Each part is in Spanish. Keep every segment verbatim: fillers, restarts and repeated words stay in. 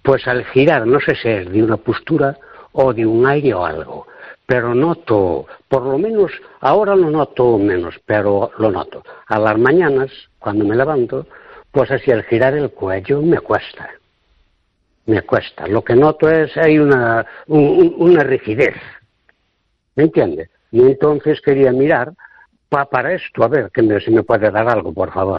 pues al girar, no sé si es de una postura o de un aire o algo, pero noto, por lo menos, ahora lo noto menos, pero lo noto. A las mañanas, cuando me levanto, pues así al girar el cuello me cuesta, me cuesta. Lo que noto es hay una, un, una rigidez, ¿me entiende? Y entonces quería mirar pa, para esto, a ver, que me, si me puede dar algo, por favor.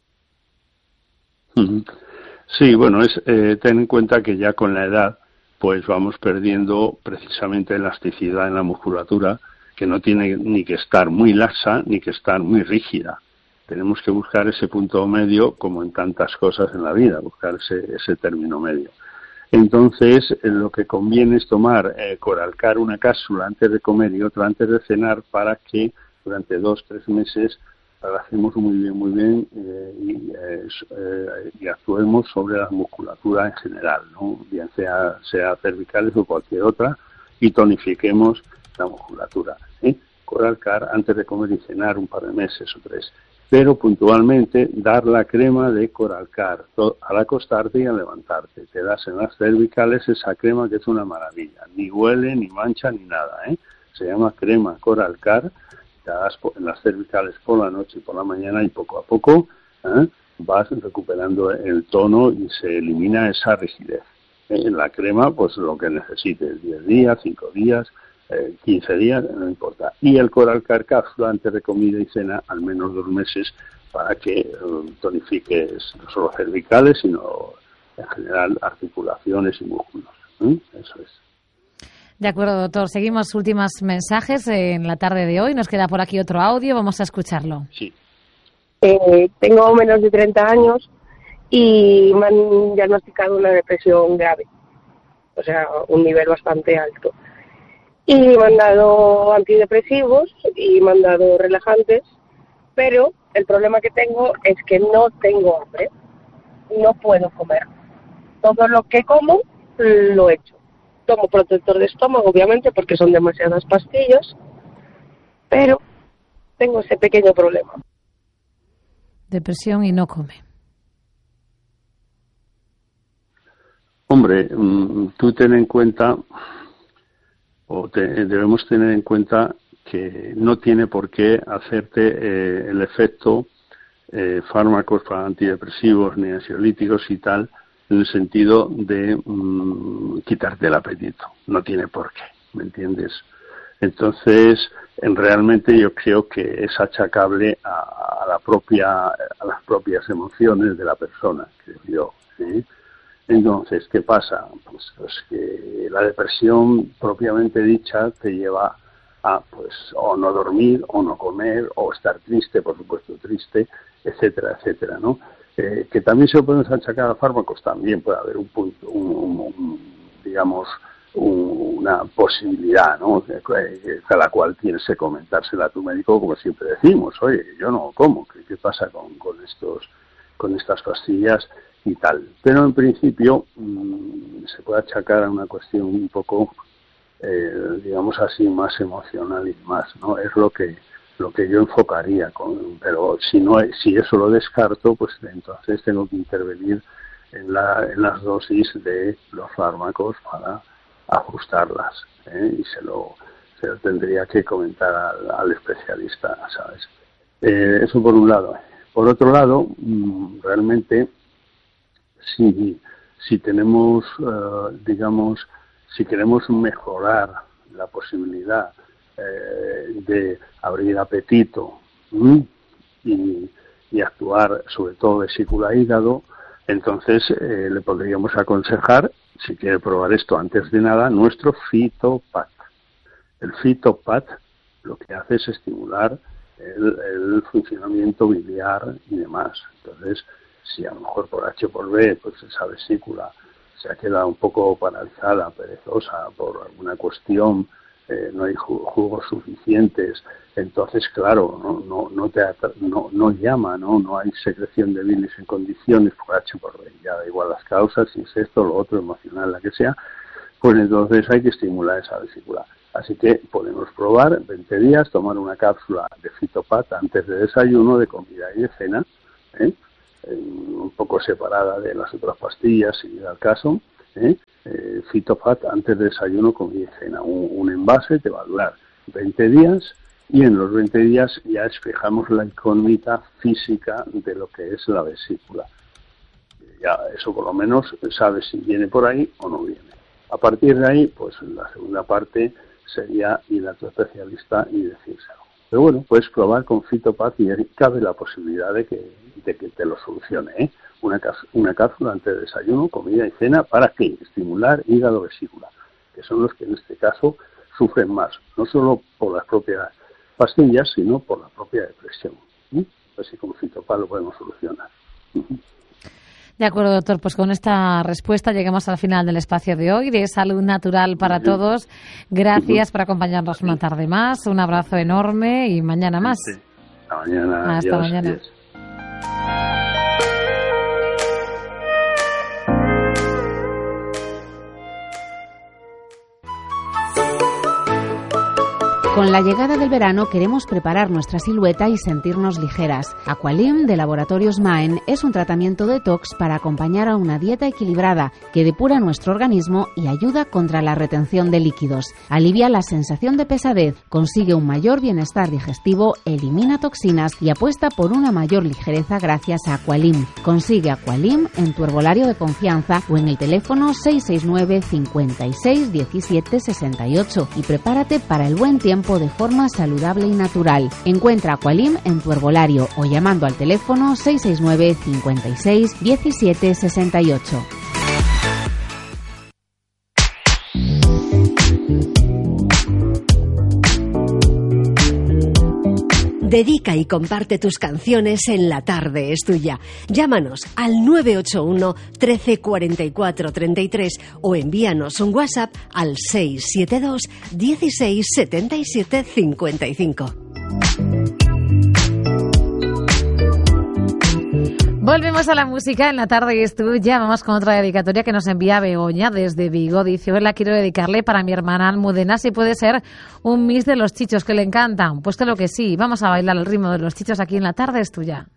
Sí, bueno, es eh, ten en cuenta que ya con la edad pues vamos perdiendo precisamente elasticidad en la musculatura, que no tiene ni que estar muy laxa ni que estar muy rígida. Tenemos que buscar ese punto medio, como en tantas cosas en la vida, buscar ese, ese término medio. Entonces, eh, lo que conviene es tomar, eh, Coralcar una cápsula antes de comer y otra antes de cenar, para que durante dos, tres meses trabajemos muy bien, muy bien eh, y, eh, eh, y actuemos sobre la musculatura en general, ¿no? Bien sea, sea cervicales o cualquier otra, y tonifiquemos la musculatura, ¿sí? Coralcar antes de comer y cenar un par de meses o tres. Pero puntualmente dar la crema de Coralcar al acostarte y al levantarte. Te das en las cervicales esa crema que es una maravilla. Ni huele, ni mancha, ni nada, ¿eh? Se llama crema Coralcar. Te das en las cervicales por la noche y por la mañana, y poco a poco ¿eh? vas recuperando el tono y se elimina esa rigidez. En la crema, pues lo que necesites, diez días, cinco días, eh, quince días, no importa. Y el Coralcar cápsula antes de comida y cena, al menos dos meses, para que eh, tonifiques no solo cervicales, sino en general articulaciones y músculos. ¿eh? Eso es. De acuerdo, doctor. Seguimos últimos mensajes en la tarde de hoy. Nos queda por aquí otro audio. Vamos a escucharlo. Sí. Eh, tengo menos de treinta años y me han diagnosticado una depresión grave. O sea, un nivel bastante alto. Y me han dado antidepresivos y me han dado relajantes. Pero el problema que tengo es que no tengo hambre. No puedo comer. Todo lo que como, lo echo. Tomo protector de estómago, obviamente, porque son demasiadas pastillas, pero tengo ese pequeño problema. Depresión y no come. Hombre, tú ten en cuenta, o te, debemos tener en cuenta que no tiene por qué hacerte eh, el efecto eh, fármacos para antidepresivos ni ansiolíticos y tal, en el sentido de mmm, quitarte el apetito. No tiene por qué, ¿me entiendes? Entonces, en, realmente yo creo que es achacable a, a la propia, a las propias emociones de la persona, creo yo, ¿sí? Entonces, ¿qué pasa? Pues, pues que la depresión propiamente dicha te lleva a, pues, o no dormir, o no comer, o estar triste, por supuesto triste, etcétera, etcétera, ¿no? Eh, que también se pueden achacar a fármacos, también puede haber un punto, un, un, un, digamos, un, una posibilidad, ¿no? A la cual tienes que comentársela a tu médico, como siempre decimos, oye, yo no como, ¿qué, qué pasa con, con estos, con estas pastillas y tal? Pero en principio mmm, se puede achacar a una cuestión un poco, eh, digamos así, más emocional y más, ¿no? Es lo que lo que yo enfocaría, con, pero si no si eso lo descarto, pues entonces tengo que intervenir en, la, en las dosis de los fármacos para ajustarlas, ¿eh? Y se lo, se lo tendría que comentar al, al especialista, ¿sabes? Eh, eso por un lado. Por otro lado, mmm, realmente, si, si tenemos, uh, digamos, si queremos mejorar la posibilidad Eh, de abrir apetito y, y actuar sobre todo vesícula e hígado, entonces eh, le podríamos aconsejar, si quiere probar esto antes de nada, nuestro Phytopat. El Phytopat lo que hace es estimular el, el funcionamiento biliar y demás. Entonces, si a lo mejor por H por B, pues esa vesícula se ha quedado un poco paralizada, perezosa por alguna cuestión, Eh, no hay jugos suficientes, entonces claro, no no no te no, no llama, no no hay secreción de bilis en condiciones por H por B, ya da igual las causas, si es esto, lo otro, emocional, la que sea, pues entonces hay que estimular esa vesícula. Así que podemos probar veinte días, tomar una cápsula de Phytopat antes de desayuno, de comida y de cena, ¿eh? un poco separada de las otras pastillas, si llega el caso, ¿eh? Eh, Fitofat antes de desayuno, comida y cena. Un, un envase te va a durar veinte días y en los veinte días ya despejamos la incógnita física de lo que es la vesícula. Ya eso por lo menos sabes si viene por ahí o no viene. A partir de ahí, pues la segunda parte sería ir a tu especialista y decírselo. Pero bueno, puedes probar con Fitopath y cabe la posibilidad de que, de que te lo solucione, ¿eh? Una, una cápsula antes de desayuno, comida y cena, ¿para qué? Estimular hígado, vesícula, que son los que en este caso sufren más, no solo por las propias pastillas, sino por la propia depresión. ¿eh? Así como Fitopath lo podemos solucionar. De acuerdo, doctor. Pues con esta respuesta llegamos al final del espacio de hoy, de Salud Natural para Todos. Gracias por acompañarnos una tarde más. Un abrazo enorme y mañana más. Sí. Hasta mañana. Hasta Dios, mañana. Dios. Con la llegada del verano queremos preparar nuestra silueta y sentirnos ligeras. Aqualim de Laboratorios Maen es un tratamiento detox para acompañar a una dieta equilibrada que depura nuestro organismo y ayuda contra la retención de líquidos. Alivia la sensación de pesadez, consigue un mayor bienestar digestivo, elimina toxinas y apuesta por una mayor ligereza gracias a Aqualim. Consigue Aqualim en tu herbolario de confianza o en el teléfono seis seis nueve, cincuenta y seis, diecisiete, sesenta y ocho y prepárate para el buen tiempo de forma saludable y natural. Encuentra Aqualim en tu herbolario o llamando al teléfono seis seis nueve, cincuenta y seis, diecisiete, sesenta y ocho. Dedica y comparte tus canciones en La Tarde es Tuya. Llámanos al nueve ocho uno, trece, cuarenta y cuatro, treinta y tres o envíanos un WhatsApp al seis siete dos, dieciséis, setenta y siete, cincuenta y cinco. Volvemos a la música en La Tarde es Tuya. Vamos con otra dedicatoria que nos envía Begoña desde Vigo. Dice, hoy la quiero dedicarle para mi hermana Almudena, si puede ser un mix de Los Chichos, que le encantan. Pues claro que sí, vamos a bailar al ritmo de Los Chichos aquí en La Tarde es Tuya.